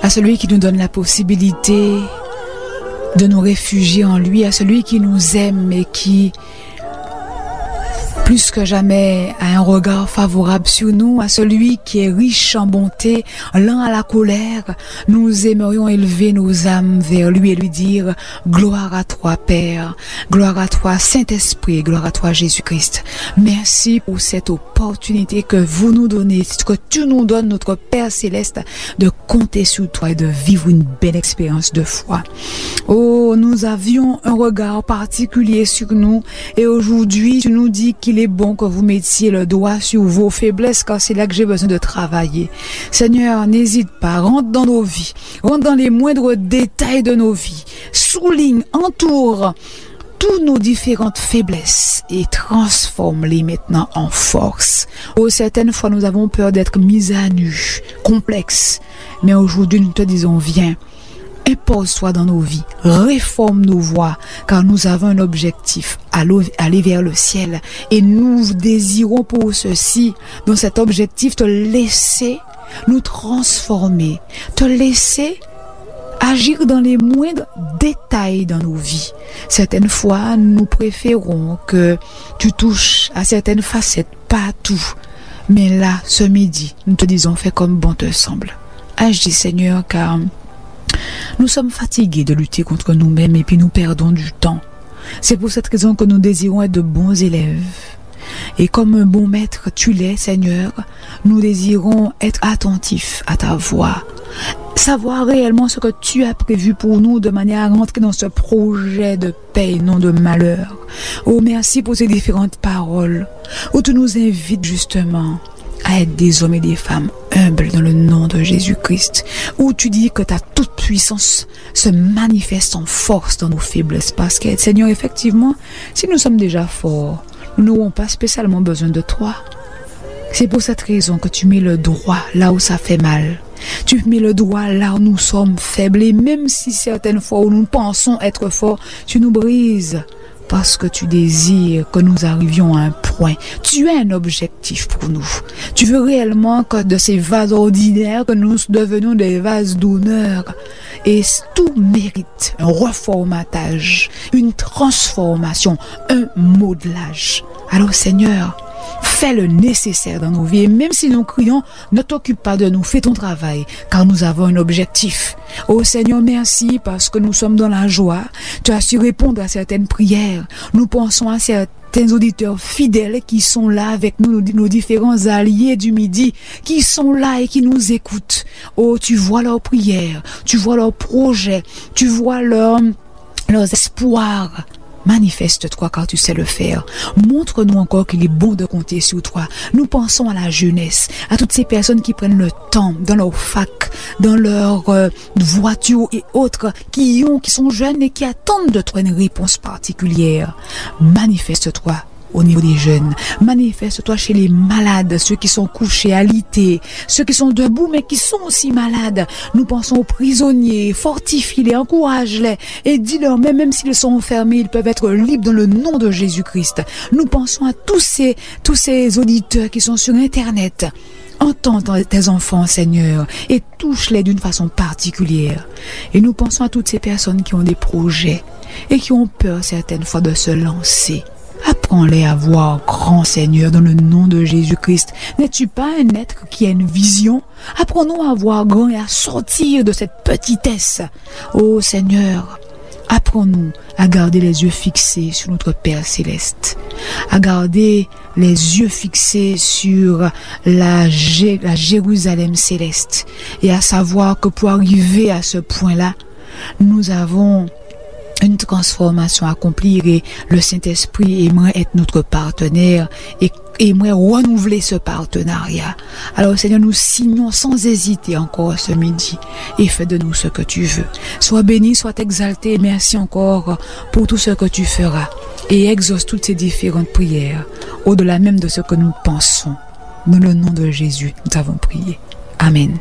à celui qui nous donne la possibilité de nous réfugier en lui, à celui qui nous aime et qui, plus que jamais, a un regard favorable sur nous, à celui qui est riche en bonté, lent à la colère. Nous aimerions élever nos âmes vers lui et lui dire « Gloire à toi, Père, gloire à toi, Saint-Esprit, gloire à toi, Jésus-Christ. » Merci pour cette opportunité que vous nous donnez, que tu nous donnes, notre Père Céleste, de compter sur toi et de vivre une belle expérience de foi. Oh, nous avions un regard particulier sur nous et aujourd'hui, tu nous dis qu'il est bon que vous mettiez le doigt sur vos faiblesses car c'est là que j'ai besoin de travailler. Seigneur, n'hésite pas, rentre dans nos vies, rentre dans les moindres détails de nos vies, souligne, entoure toutes nos différentes faiblesses et transforme-les maintenant en force. Oh, certaines fois nous avons peur d'être mis à nu, complexes, mais aujourd'hui nous te disons viens. Impose-toi dans nos vies, réforme nos voies, car nous avons un objectif, aller vers le ciel. Et nous désirons pour ceci, dans cet objectif, te laisser nous transformer, te laisser agir dans les moindres détails dans nos vies. Certaines fois, nous préférons que tu touches à certaines facettes, pas à tout. Mais là, ce midi, nous te disons, fais comme bon te semble. Agis, Seigneur, car nous sommes fatigués de lutter contre nous-mêmes et puis nous perdons du temps. C'est pour cette raison que nous désirons être de bons élèves. Et comme un bon maître, tu l'es, Seigneur, nous désirons être attentifs à ta voix. Savoir réellement ce que tu as prévu pour nous de manière à rentrer dans ce projet de paix et non de malheur. Oh, merci pour ces différentes paroles où tu nous invites justement à être des hommes et des femmes humbles dans le nom de Jésus-Christ, où tu dis que ta toute puissance se manifeste en force dans nos faiblesses, parce que Seigneur, effectivement, si nous sommes déjà forts, nous n'aurons pas spécialement besoin de toi. C'est pour cette raison que tu mets le doigt là où ça fait mal. Tu mets le doigt là où nous sommes faibles, et même si certaines fois où nous pensons être forts, tu nous brises. Parce que tu désires que nous arrivions à un point. Tu as un objectif pour nous. Tu veux réellement que de ces vases ordinaires, que nous devenions des vases d'honneur. Et tout mérite un reformatage, une transformation, un modelage. Alors Seigneur, fais le nécessaire dans nos vies. Et même si nous crions, ne t'occupe pas de nous, fais ton travail, car nous avons un objectif. Oh Seigneur, merci parce que nous sommes dans la joie. Tu as su répondre à certaines prières. Nous pensons à certains auditeurs fidèles qui sont là avec nous, nos différents alliés du midi, qui sont là et qui nous écoutent. Oh, tu vois leurs prières, tu vois leurs projets, tu vois leurs espoirs. Manifeste-toi car tu sais le faire. Montre-nous encore qu'il est bon de compter sur toi. Nous pensons à la jeunesse, à toutes ces personnes qui prennent le temps dans leur fac, dans leur voiture et autres, qui sont jeunes et qui attendent de toi une réponse particulière. Manifeste-toi au niveau des jeunes. Manifeste-toi chez les malades, ceux qui sont couchés, alités, ceux qui sont debout mais qui sont aussi malades. Nous pensons aux prisonniers, fortifie-les, encourage-les et dis-leur même s'ils sont enfermés, ils peuvent être libres dans le nom de Jésus-Christ. Nous pensons à tous ces auditeurs qui sont sur Internet. Entends tes enfants, Seigneur, et touche-les d'une façon particulière. Et nous pensons à toutes ces personnes qui ont des projets et qui ont peur certaines fois de se lancer. Apprends-les à voir grand, Seigneur, dans le nom de Jésus-Christ. N'es-tu pas un être qui a une vision? Apprends-nous à voir grand et à sortir de cette petitesse. Oh Seigneur, apprends-nous à garder les yeux fixés sur notre Père Céleste, à garder les yeux fixés sur la Jérusalem céleste et à savoir que pour arriver à ce point-là, nous avons une transformation à accomplir et le Saint-Esprit aimerait être notre partenaire et aimerait renouveler ce partenariat. Alors Seigneur, nous signons sans hésiter encore ce midi et fais de nous ce que tu veux. Sois béni, sois exalté. Merci encore pour tout ce que tu feras et exauce toutes ces différentes prières au-delà même de ce que nous pensons. Dans le nom de Jésus, nous avons prié. Amen.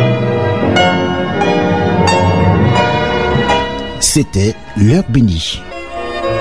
C'était l'heure bénie.